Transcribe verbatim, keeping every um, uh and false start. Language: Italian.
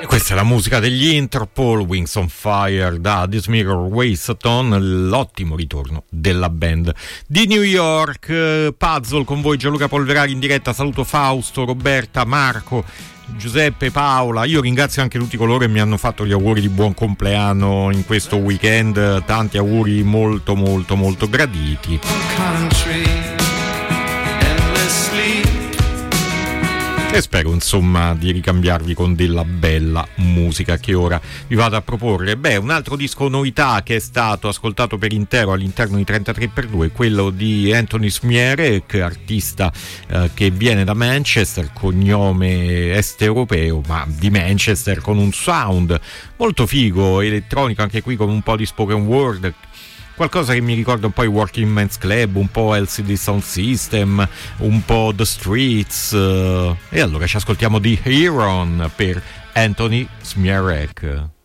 Questa è la musica degli Interpol, Wings on Fire da This Mirror Wasteton, l'ottimo ritorno della band di New York. Puzzle con voi, Gianluca Polverari in diretta. Saluto Fausto, Roberta, Marco, Giuseppe, Paola. Io ringrazio anche tutti coloro che mi hanno fatto gli auguri di buon compleanno in questo weekend, tanti auguri molto molto molto graditi. E spero insomma di ricambiarvi con della bella musica che ora vi vado a proporre. Beh, un altro disco novità che è stato ascoltato per intero all'interno di trentatré per due è quello di Anthony Smiarek, artista eh, che viene da Manchester, cognome est europeo ma di Manchester, con un sound molto figo, elettronico, anche qui con un po' di spoken word, qualcosa che mi ricorda un po' i Working Men's Club, un po' L C D Sound System, un po' The Streets. E allora ci ascoltiamo di Heron per Anthony Smiarek.